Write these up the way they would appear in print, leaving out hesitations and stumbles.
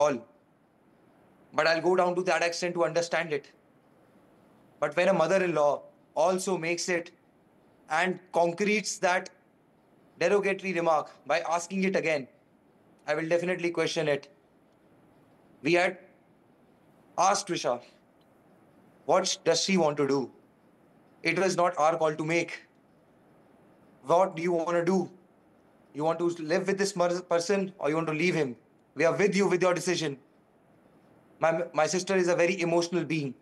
but I'll go down to that extent to understand it. But when a mother-in-law also makes it and concretes that derogatory remark by asking it again, I will definitely question it. We had asked Trisha, what does she want to do? It was not our call to make. What do you want to do? You want to live with this person or you want to leave him? We are with you with your decision. My sister is a very emotional being.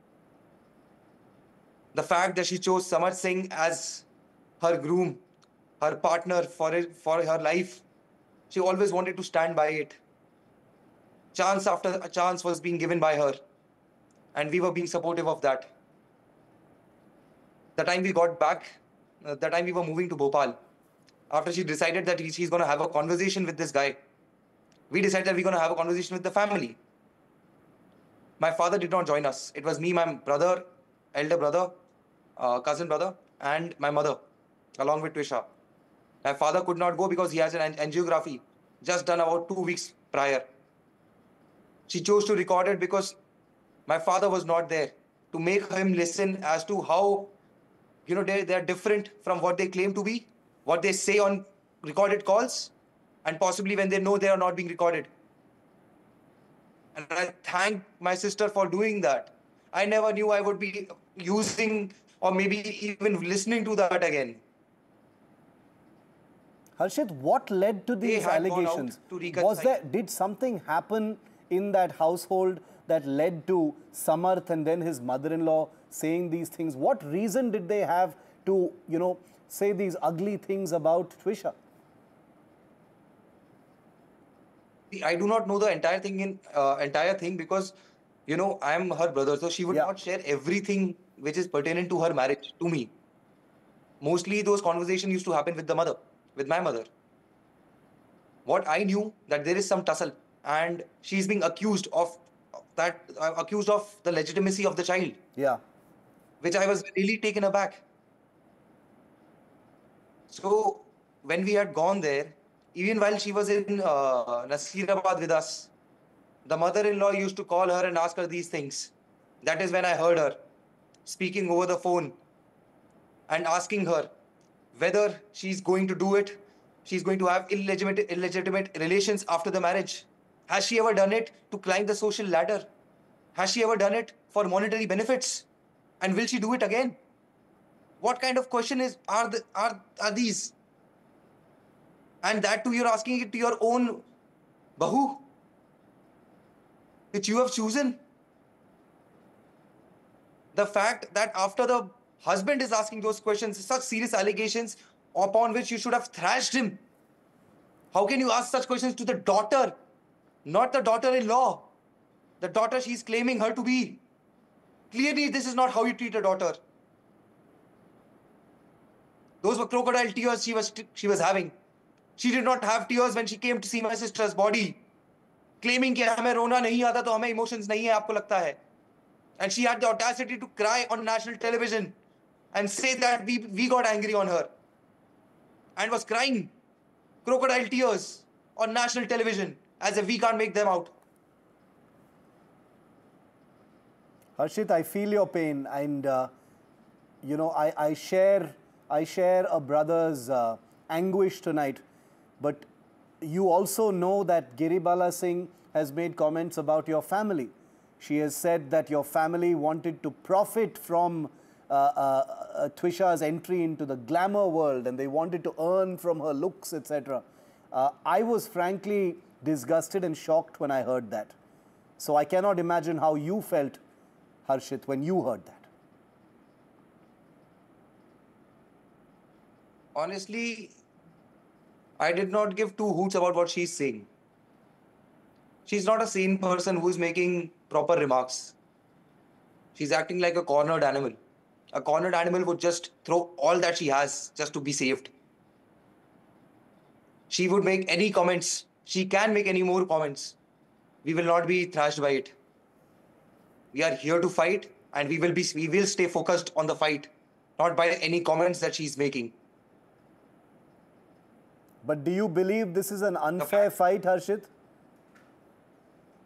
The fact that she chose Samar Singh as her groom, her partner for her life, she always wanted to stand by it. Chance after a chance was being given by her, and we were being supportive of that. The time we got back, the time we were moving to Bhopal, after she decided that she's going to have a conversation with this guy, we decided that we're going to have a conversation with the family. My father did not join us. It was me, my brother, elder brother, cousin brother, and my mother, along with Trisha. My father could not go because he has an angiography just done about 2 weeks prior. She chose to record it because my father was not there to make him listen as to how, they're different from what they claim to be, what they say on recorded calls, and possibly when they know they are not being recorded. And I thank my sister for doing that. I never knew I would be using or maybe even listening to that again. Harshit, what led to these allegations? Did something happen in that household that led to Samarth and then his mother-in-law saying these things? What reason did they have to, say these ugly things about Trisha? I do not know the entire thing because, I am her brother, so she would not share everything which is pertinent to her marriage to me. Mostly those conversations used to happen with my mother. What I knew that there is some tussle and she's being accused of the legitimacy of the child. Yeah. Which I was really taken aback. So when we had gone there, even while she was in Nasirabad with us, the mother-in-law used to call her and ask her these things. That is when I heard her speaking over the phone and asking her whether she's going to do it, she's going to have illegitimate relations after the marriage. Has she ever done it to climb the social ladder? Has she ever done it for monetary benefits? And will she do it again? What kind of question are these? And that too, you're asking it to your own bahu, which you have chosen. The fact that after the husband is asking those questions, such serious allegations upon which you should have thrashed him. How can you ask such questions to the daughter, not the daughter-in-law? The daughter she's claiming her to be. Clearly, this is not how you treat a daughter. Those were crocodile tears she was having. She did not have tears when she came to see my sister's body, claiming कि हमें रोना नहीं आता तो हमें emotions नहीं है आपको लगता है. And she had the audacity to cry on national television and say that we got angry on her and was crying crocodile tears on national television as if we can't make them out. Harshit, I feel your pain, and I share a brother's anguish tonight. But you also know that Giribala Singh has made comments about your family. She has said that your family wanted to profit from Trisha's entry into the glamour world, and they wanted to earn from her looks, etc. I was frankly disgusted and shocked when I heard that. So I cannot imagine how you felt, Harshit, when you heard that. Honestly, I did not give two hoots about what she's saying. She's not a sane person who is making proper remarks. She's acting like a cornered animal. A cornered animal would just throw all that she has just to be saved. She would make any comments. She can make any more comments. We will not be thrashed by it. We are here to fight, and we will stay focused on the fight, not by any comments that she's making. But do you believe this is an unfair fight, Harshit?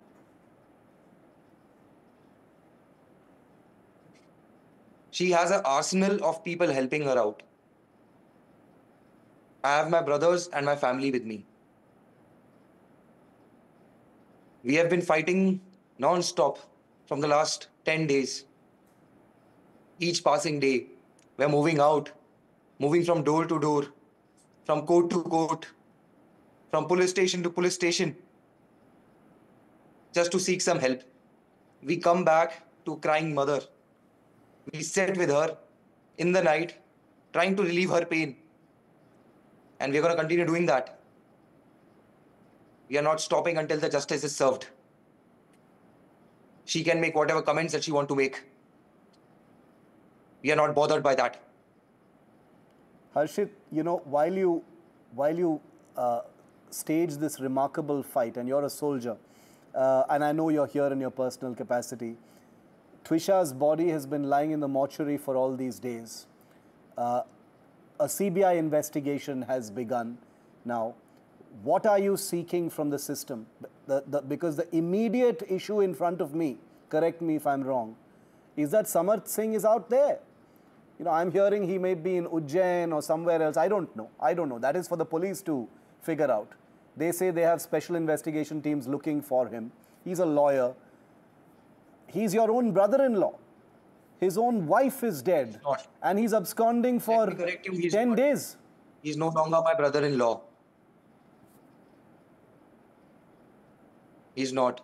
She has an arsenal of people helping her out. I have my brothers and my family with me. We have been fighting non-stop from the last 10 days. Each passing day, we're moving out, moving from door to door, from court to court, from police station to police station, just to seek some help. We come back to crying mother. We sit with her in the night, trying to relieve her pain. And we're going to continue doing that. We are not stopping until the justice is served. She can make whatever comments that she wants to make. We are not bothered by that. Harshit, you know, while you stage this remarkable fight, and you're a soldier, and I know you're here in your personal capacity, Twisha's body has been lying in the mortuary for all these days. A CBI investigation has begun now. What are you seeking from the system? Because the immediate issue in front of me, correct me if I'm wrong, is that Samarth Singh is out there. You know, I'm hearing he may be in Ujjain or somewhere else. I don't know. I don't know. That is for the police to figure out. They say they have special investigation teams looking for him. He's a lawyer. He's your own brother-in-law. His own wife is dead. Not. And he's absconding for Let me correct you, he's 10 not. days. He's no longer my brother-in-law. He's not.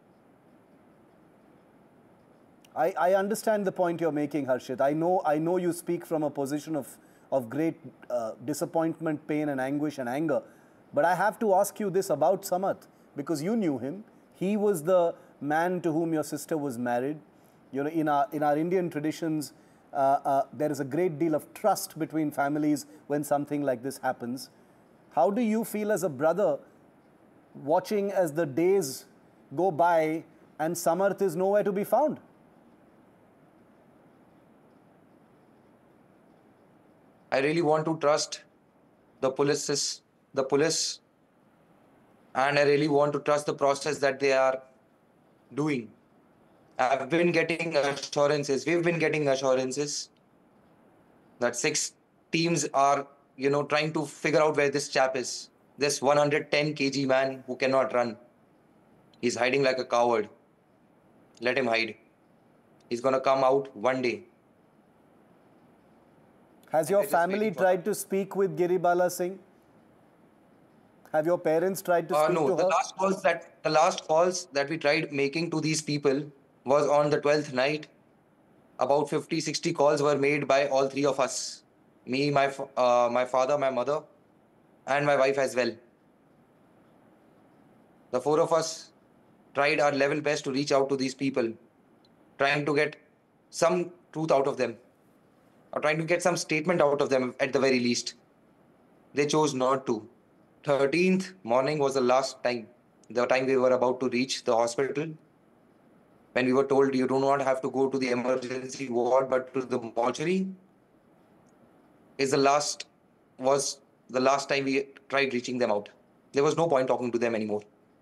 I understand the point you're making, Harshit. I know you speak from a position of great disappointment, pain and anguish and anger. But I have to ask you this about Samarth, because you knew him. He was the man to whom your sister was married. You know, in our Indian traditions, there is a great deal of trust between families when something like this happens. How do you feel as a brother watching as the days go by and Samarth is nowhere to be found? I really want to trust the police, and I really want to trust the process that they are doing. I've been getting assurances, we've been getting assurances that 6 teams are, trying to figure out where this chap is. This 110 kg man who cannot run. He's hiding like a coward. Let him hide. He's gonna come out one day. Has your family tried to speak with Giribala Singh? Have your parents tried to speak No, to her? the last calls that we tried making to these people was on the 12th night. About 50, 60 calls were made by all 3 of us. Me, my father, my mother, and my wife as well. The 4 of us tried our level best to reach out to these people, trying to get some truth out of them, or trying to get some statement out of them at the very least. They chose not to. 13th morning was the last time, the time we were about to reach the hospital, when we were told you do not have to go to the emergency ward but to the mortuary, was the last time we tried reaching them out. There was no point talking to them anymore.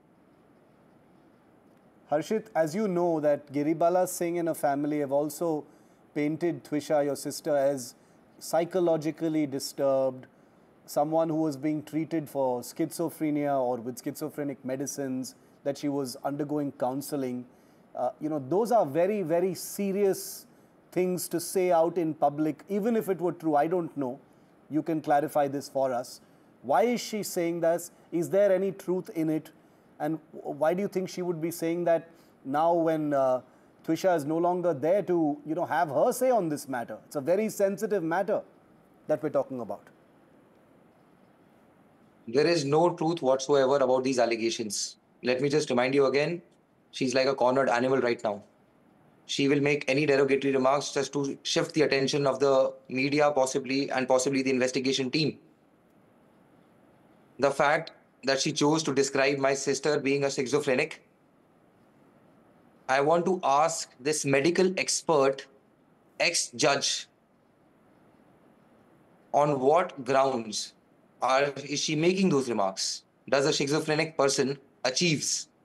Harshit, as you know that Giribala Singh and her family have also painted Twisha, your sister, as psychologically disturbed, someone who was being treated for schizophrenia or with schizophrenic medicines, that she was undergoing counseling. Those are very, very serious things to say out in public. Even if it were true, I don't know. You can clarify this for us. Why is she saying this? Is there any truth in it? And why do you think she would be saying that now when Twisha is no longer there to, have her say on this matter? It's a very sensitive matter that we're talking about. There is no truth whatsoever about these allegations. Let me just remind you again, she's like a cornered animal right now. She will make any derogatory remarks just to shift the attention of the media, possibly the investigation team. The fact that she chose to describe my sister being a schizophrenic, I want to ask this medical expert, ex-judge, on what grounds is she making those remarks? Does a schizophrenic person achieves